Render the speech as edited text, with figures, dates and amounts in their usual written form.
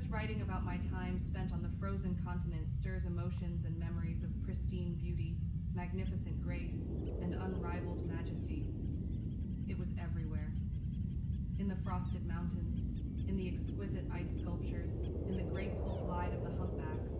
writing about my time spent on the frozen continent stirs emotions and memories of pristine beauty, magnificent grace, and unrivaled majesty. It was everywhere. In the frosted mountains, in the exquisite ice sculptures, in the graceful glide of the humpbacks,